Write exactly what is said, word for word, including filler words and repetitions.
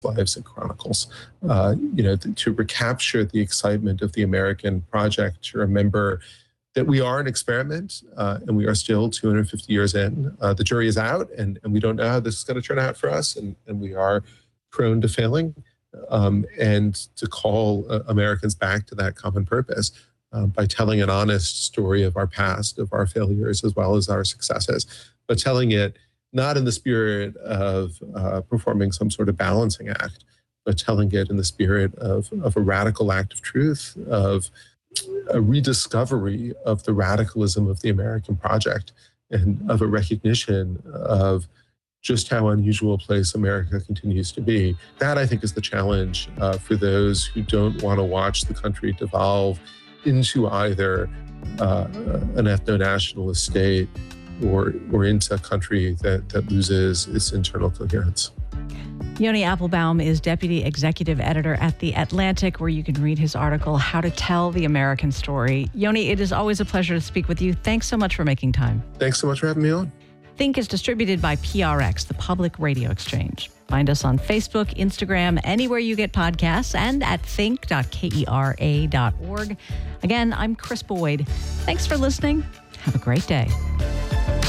Lives and Chronicles, uh, you know, to recapture the excitement of the American project, to remember that we are an experiment uh, and we are still two hundred fifty years in. Uh, the jury is out and, and we don't know how this is going to turn out for us, and, and we are prone to failing. Um, and to call uh, Americans back to that common purpose uh, by telling an honest story of our past, of our failures, as well as our successes, but telling it not in the spirit of uh, performing some sort of balancing act, but telling it in the spirit of, of a radical act of truth, of a rediscovery of the radicalism of the American project, and of a recognition of just how unusual a place America continues to be. That, I think, is the challenge uh, for those who don't want to watch the country devolve into either uh, an ethno-nationalist state or, or into a country that, that loses its internal coherence. Yoni Applebaum is Deputy Executive Editor at The Atlantic, where you can read his article, How to Tell the American Story. Yoni, it is always a pleasure to speak with you. Thanks so much for making time. Thanks so much for having me on. Think is distributed by P R X, the Public Radio Exchange. Find us on Facebook, Instagram, anywhere you get podcasts, and at think dot kera dot org. Again, I'm Chris Boyd. Thanks for listening. Have a great day.